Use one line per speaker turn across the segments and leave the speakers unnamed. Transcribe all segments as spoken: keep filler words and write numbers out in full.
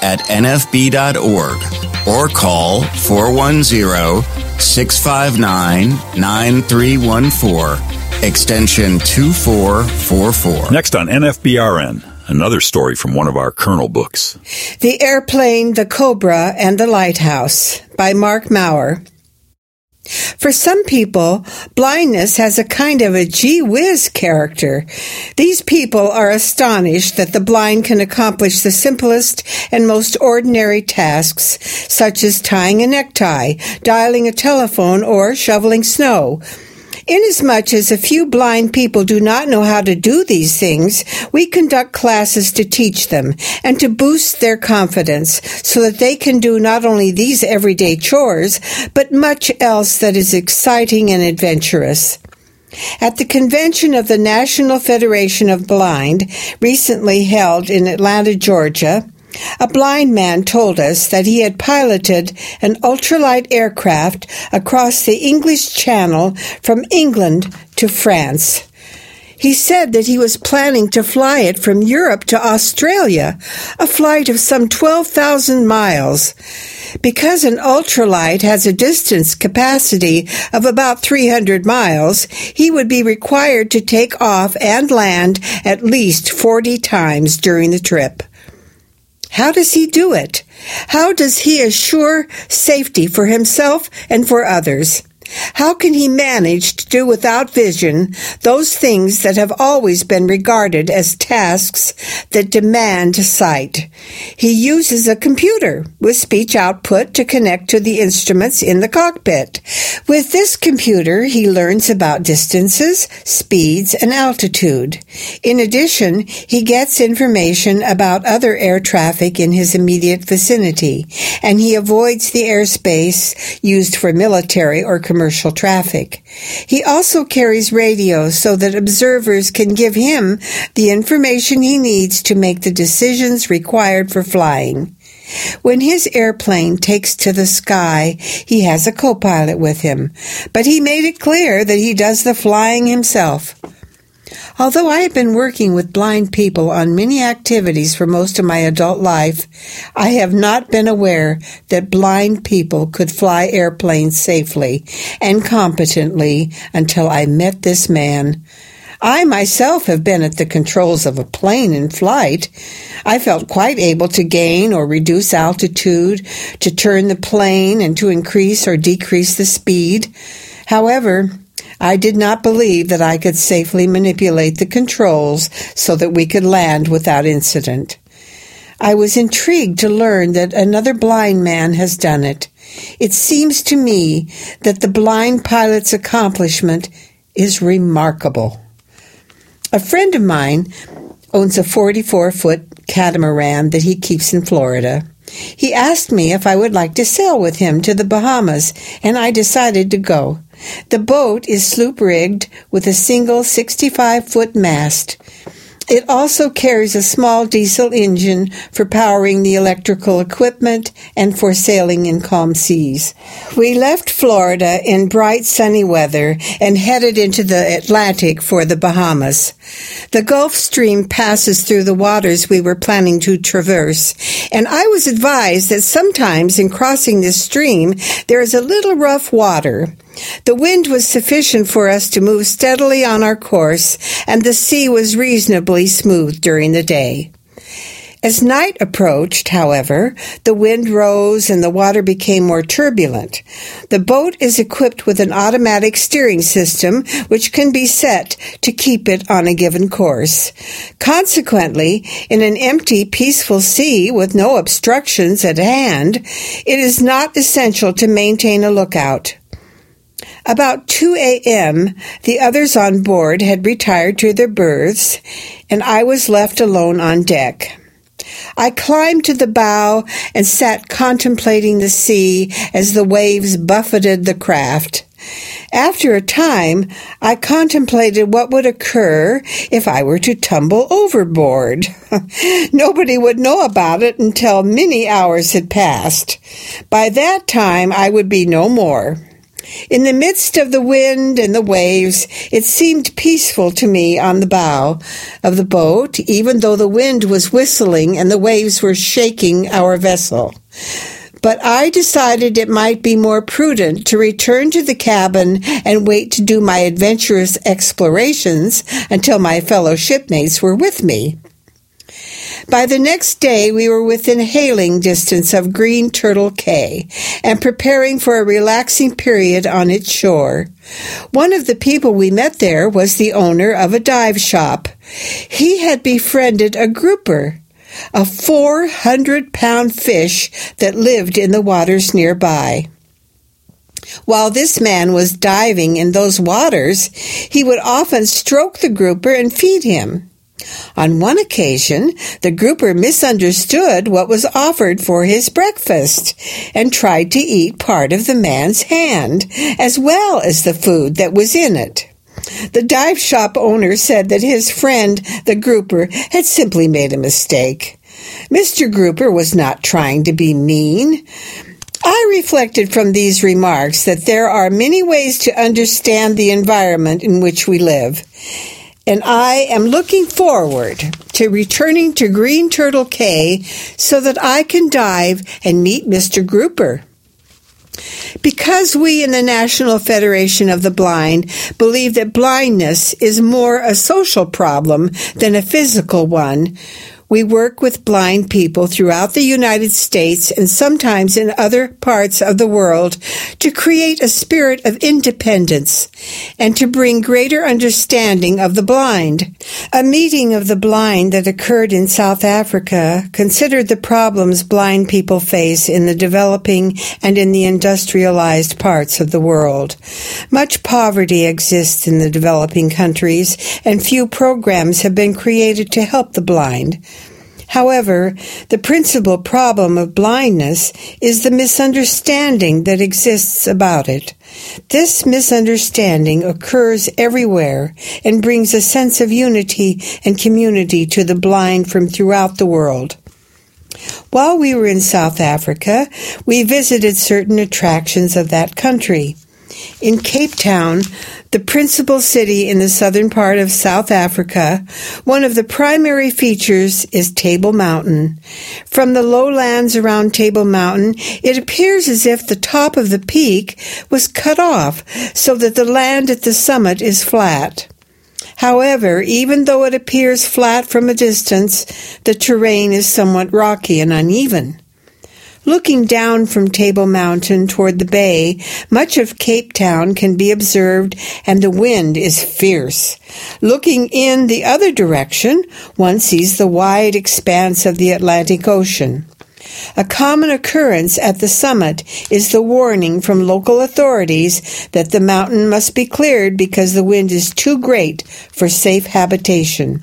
at n f b dot org or call four one zero, six five nine, nine three one four, extension two four four four.
Next on N F B R N, another story from one of our Colonel books.
The Airplane, the Cobra, and the Lighthouse by Mark Maurer. For some people, blindness has a kind of a gee whiz character. These people are astonished that the blind can accomplish the simplest and most ordinary tasks, such as tying a necktie, dialing a telephone, or shoveling snow. Inasmuch as a few blind people do not know how to do these things, we conduct classes to teach them and to boost their confidence so that they can do not only these everyday chores, but much else that is exciting and adventurous. At the convention of the National Federation of Blind, recently held in Atlanta, Georgia, a blind man told us that he had piloted an ultralight aircraft across the English Channel from England to France. He said that he was planning to fly it from Europe to Australia, a flight of some twelve thousand miles. Because an ultralight has a distance capacity of about three hundred miles, he would be required to take off and land at least forty times during the trip. How does he do it? How does he assure safety for himself and for others? How can he manage to do without vision those things that have always been regarded as tasks that demand sight? He uses a computer with speech output to connect to the instruments in the cockpit. With this computer, he learns about distances, speeds, and altitude. In addition, he gets information about other air traffic in his immediate vicinity, and he avoids the airspace used for military or commercial commercial traffic. He also carries radios so that observers can give him the information he needs to make the decisions required for flying. When his airplane takes to the sky, he has a co-pilot with him, but he made it clear that he does the flying himself. Although I have been working with blind people on many activities for most of my adult life, I have not been aware that blind people could fly airplanes safely and competently until I met this man. I myself have been at the controls of a plane in flight. I felt quite able to gain or reduce altitude, to turn the plane, and to increase or decrease the speed. However, I did not believe that I could safely manipulate the controls so that we could land without incident. I was intrigued to learn that another blind man has done it. It seems to me that the blind pilot's accomplishment is remarkable. A friend of mine owns a forty-four foot catamaran that he keeps in Florida. He asked me if I would like to sail with him to the Bahamas, and I decided to go. The boat is sloop-rigged with a single sixty-five foot mast. It also carries a small diesel engine for powering the electrical equipment and for sailing in calm seas. We left Florida in bright sunny weather and headed into the Atlantic for the Bahamas. The Gulf Stream passes through the waters we were planning to traverse, and I was advised that sometimes in crossing this stream there is a little rough water. The wind was sufficient for us to move steadily on our course, and the sea was reasonably smooth during the day. As night approached, however, the wind rose and the water became more turbulent. The boat is equipped with an automatic steering system which can be set to keep it on a given course. Consequently, in an empty, peaceful sea with no obstructions at hand, it is not essential to maintain a lookout. About two a.m., the others on board had retired to their berths, and I was left alone on deck. I climbed to the bow and sat contemplating the sea as the waves buffeted the craft. After a time, I contemplated what would occur if I were to tumble overboard. Nobody would know about it until many hours had passed. By that time, I would be no more. In the midst of the wind and the waves, it seemed peaceful to me on the bow of the boat, even though the wind was whistling and the waves were shaking our vessel. But I decided it might be more prudent to return to the cabin and wait to do my adventurous explorations until my fellow shipmates were with me. By the next day, we were within hailing distance of Green Turtle Cay and preparing for a relaxing period on its shore. One of the people we met there was the owner of a dive shop. He had befriended a grouper, a four hundred pound fish that lived in the waters nearby. While this man was diving in those waters, he would often stroke the grouper and feed him. On one occasion, the grouper misunderstood what was offered for his breakfast and tried to eat part of the man's hand, as well as the food that was in it. The dive shop owner said that his friend, the grouper, had simply made a mistake. Mister Grouper was not trying to be mean. I reflected from these remarks that there are many ways to understand the environment in which we live, and I am looking forward to returning to Green Turtle Cay so that I can dive and meet Mister Grouper. Because we in the National Federation of the Blind believe that blindness is more a social problem than a physical one, we work with blind people throughout the United States and sometimes in other parts of the world to create a spirit of independence and to bring greater understanding of the blind. A meeting of the blind that occurred in South Africa considered the problems blind people face in the developing and in the industrialized parts of the world. Much poverty exists in the developing countries, and few programs have been created to help the blind. However, the principal problem of blindness is the misunderstanding that exists about it. This misunderstanding occurs everywhere and brings a sense of unity and community to the blind from throughout the world. While we were in South Africa, we visited certain attractions of that country. In Cape Town, the principal city in the southern part of South Africa, one of the primary features is Table Mountain. From the lowlands around Table Mountain, it appears as if the top of the peak was cut off so that the land at the summit is flat. However, even though it appears flat from a distance, the terrain is somewhat rocky and uneven. Looking down from Table Mountain toward the bay, much of Cape Town can be observed, and the wind is fierce. Looking in the other direction, one sees the wide expanse of the Atlantic Ocean. A common occurrence at the summit is the warning from local authorities that the mountain must be cleared because the wind is too great for safe habitation.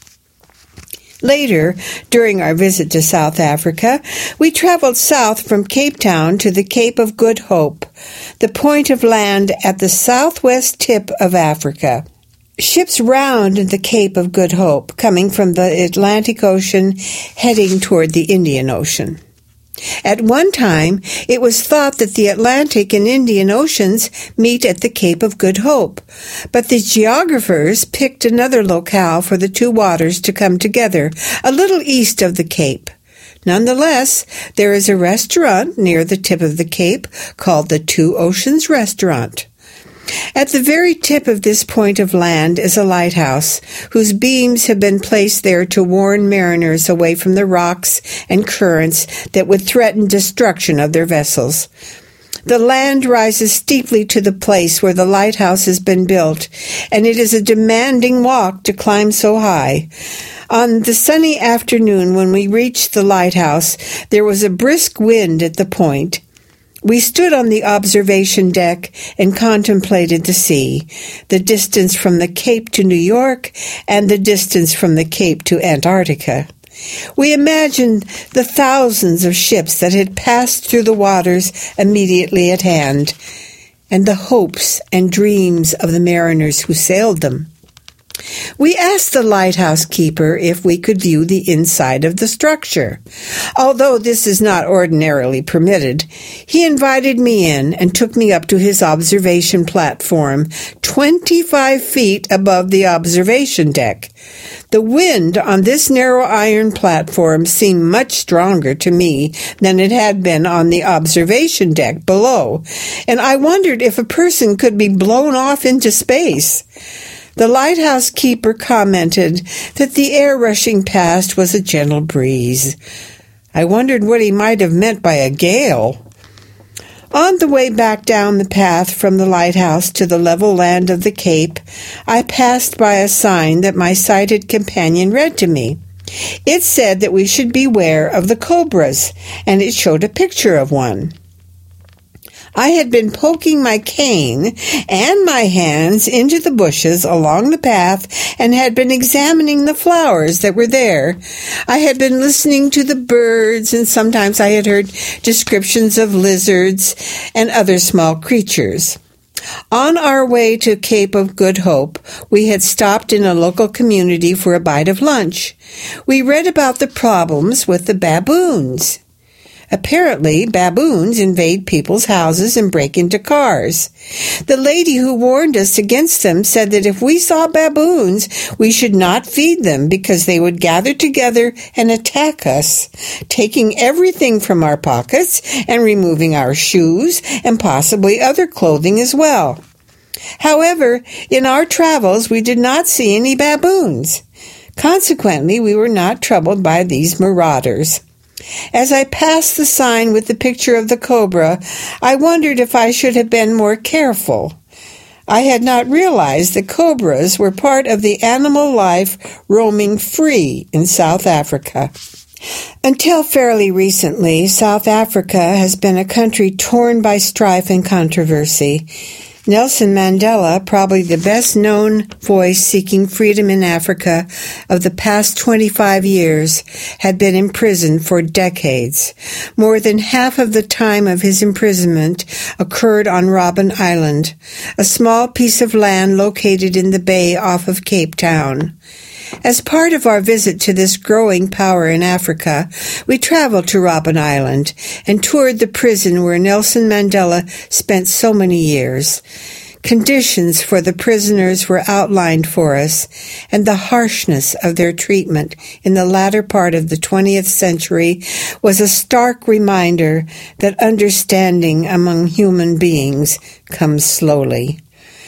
Later, during our visit to South Africa, we traveled south from Cape Town to the Cape of Good Hope, the point of land at the southwest tip of Africa. Ships round the Cape of Good Hope, coming from the Atlantic Ocean, heading toward the Indian Ocean. At one time, it was thought that the Atlantic and Indian Oceans meet at the Cape of Good Hope, but the geographers picked another locale for the two waters to come together, a little east of the Cape. Nonetheless, there is a restaurant near the tip of the Cape called the Two Oceans Restaurant. At the very tip of this point of land is a lighthouse, whose beams have been placed there to warn mariners away from the rocks and currents that would threaten destruction of their vessels. The land rises steeply to the place where the lighthouse has been built, and it is a demanding walk to climb so high. On the sunny afternoon when we reached the lighthouse, there was a brisk wind at the point. We stood on the observation deck and contemplated the sea, the distance from the Cape to New York and the distance from the Cape to Antarctica. We imagined the thousands of ships that had passed through the waters immediately at hand, and the hopes and dreams of the mariners who sailed them. We asked the lighthouse keeper if we could view the inside of the structure. Although this is not ordinarily permitted, he invited me in and took me up to his observation platform, twenty-five feet above the observation deck. The wind on this narrow iron platform seemed much stronger to me than it had been on the observation deck below, and I wondered if a person could be blown off into space. The lighthouse keeper commented that the air rushing past was a gentle breeze. I wondered what he might have meant by a gale. On the way back down the path from the lighthouse to the level land of the Cape, I passed by a sign that my sighted companion read to me. It said that we should beware of the cobras, and it showed a picture of one. I had been poking my cane and my hands into the bushes along the path and had been examining the flowers that were there. I had been listening to the birds, and sometimes I had heard descriptions of lizards and other small creatures. On our way to Cape of Good Hope, we had stopped in a local community for a bite of lunch. We read about the problems with the baboons. Apparently, baboons invade people's houses and break into cars. The lady who warned us against them said that if we saw baboons, we should not feed them because they would gather together and attack us, taking everything from our pockets and removing our shoes and possibly other clothing as well. However, in our travels, we did not see any baboons. Consequently, we were not troubled by these marauders. As I passed the sign with the picture of the cobra, I wondered if I should have been more careful. I had not realized that cobras were part of the animal life roaming free in South Africa. Until fairly recently, South Africa has been a country torn by strife and controversy. Nelson Mandela, probably the best-known voice seeking freedom in Africa of the past twenty-five years, had been imprisoned for decades. More than half of the time of his imprisonment occurred on Robben Island, a small piece of land located in the bay off of Cape Town. As part of our visit to this growing power in Africa, we traveled to Robben Island and toured the prison where Nelson Mandela spent so many years. Conditions for the prisoners were outlined for us, and the harshness of their treatment in the latter part of the twentieth century was a stark reminder that understanding among human beings comes slowly.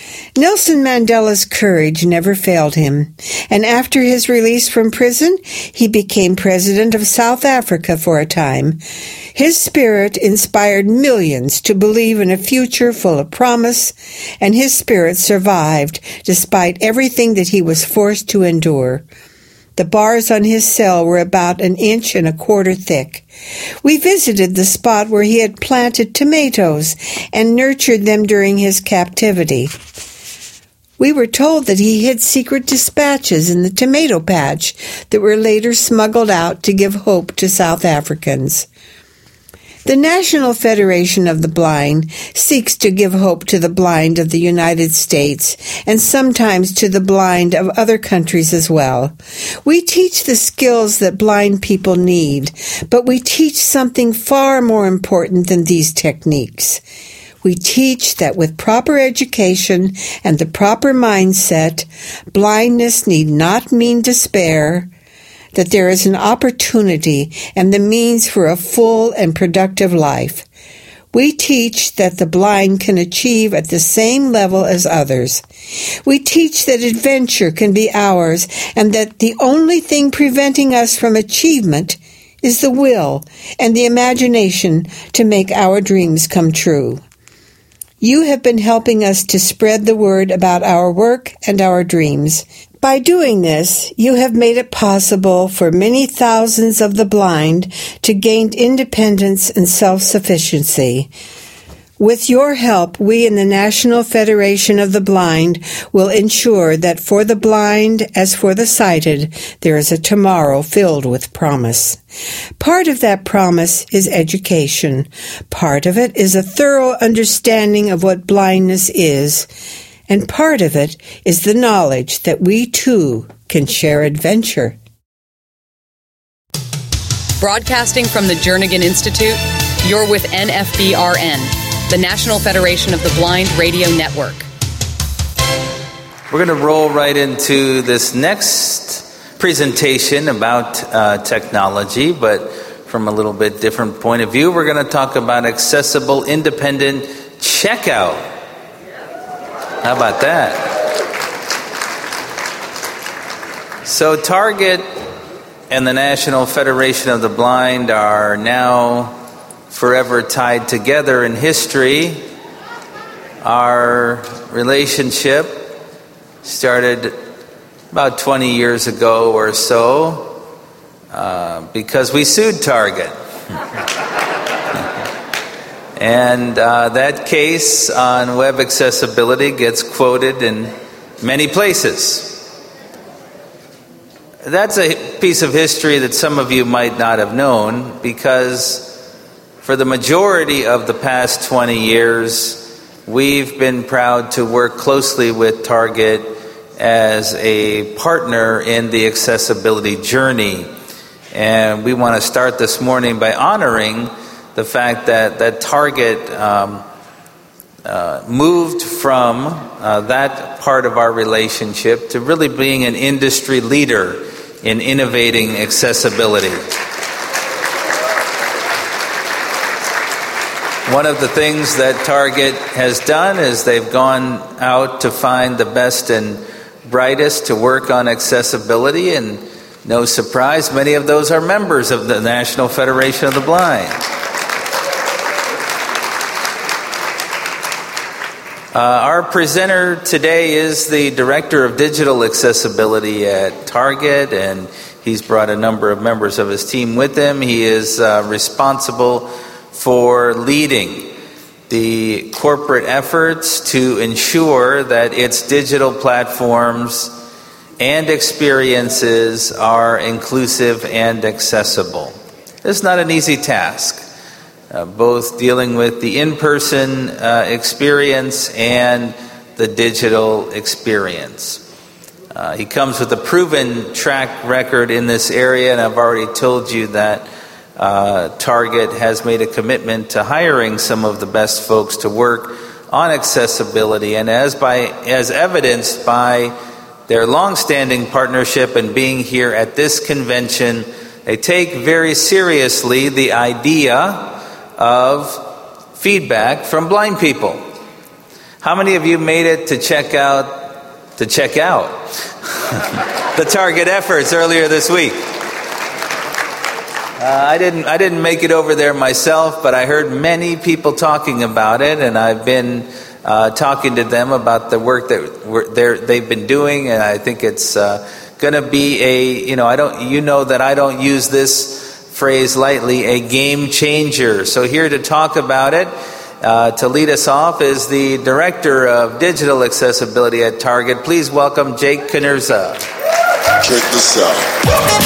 Nelson Mandela's courage never failed him, and after his release from prison, he became president of South Africa for a time. His spirit inspired millions to believe in a future full of promise, and his spirit survived despite everything that he was forced to endure. The bars on his cell were about an inch and a quarter thick. We visited the spot where he had planted tomatoes and nurtured them during his captivity. We were told that he hid secret dispatches in the tomato patch that were later smuggled out to give hope to South Africans. The National Federation of the Blind seeks to give hope to the blind of the United States and sometimes to the blind of other countries as well. We teach the skills that blind people need, but we teach something far more important than these techniques. We teach that with proper education and the proper mindset, blindness need not mean despair, that there is an opportunity and the means for a full and productive life. We teach that the blind can achieve at the same level as others. We teach that adventure can be ours and that the only thing preventing us from achievement is the will and the imagination to make our dreams come true. You have been helping us to spread the word about our work and our dreams. By doing this, you have made it possible for many thousands of the blind to gain independence and self-sufficiency. With your help, we in the National Federation of the Blind will ensure that for the blind as for the sighted, there is a tomorrow filled with promise. Part of that promise is education. Part of it is a thorough understanding of what blindness is. and part of it is the knowledge that we too can share adventure.
Broadcasting from the Jernigan Institute, you're with N F B R N, the National Federation of the Blind Radio Network.
We're going to roll right into this next presentation about uh, technology, but from a little bit different point of view. We're going to talk about accessible, independent checkout. How about that? So Target and the National Federation of the Blind are now forever tied together in history. Our relationship started about twenty years ago or so uh, because we sued Target. And uh, that case on web accessibility gets quoted in many places. That's a piece of history that some of you might not have known, because for the majority of the past twenty years, we've been proud to work closely with Target as a partner in the accessibility journey. And we want to start this morning by honoring the fact that, that Target um, uh, moved from uh, that part of our relationship to really being an industry leader in innovating accessibility. One of the things that Target has done is they've gone out to find the best and brightest to work on accessibility, and no surprise, many of those are members of the National Federation of the Blind. Uh, our presenter today is the Director of Digital Accessibility at Target, and he's brought a number of members of his team with him. He is uh, responsible for leading the corporate efforts to ensure that its digital platforms and experiences are inclusive and accessible. It's not an easy task. Uh, both dealing with the in-person uh, experience and the digital experience. Uh, he comes with a proven track record in this area, and I've already told you that uh, Target has made a commitment to hiring some of the best folks to work on accessibility, and as by as evidenced by their long-standing partnership and being here at this convention, they take very seriously the idea of feedback from blind people. How many of you made it to check out to check out the Target efforts earlier this week? Uh, I didn't I didn't make it over there myself, but I heard many people talking about it, and I've been uh, talking to them about the work that we're, they're, they've been doing, and I think it's uh, going to be a you know I don't you know that I don't use this phrase lightly, a game changer. So here to talk about it, uh, to lead us off, is the Director of Digital Accessibility at Target. Please welcome Jake Knurza.
Check this out.